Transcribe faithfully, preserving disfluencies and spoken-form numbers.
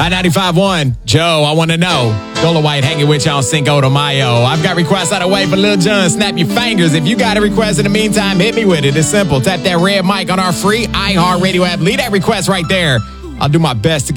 I ninety-five one, Joe, I want to know. Dola White hanging with you on Cinco de Mayo. I've got requests out of way for Lil Jon. Snap your fingers. If you got a request in the meantime, hit me with it. It's simple. Tap that red mic on our free iHeartRadio app. Leave that request right there. I'll do my best to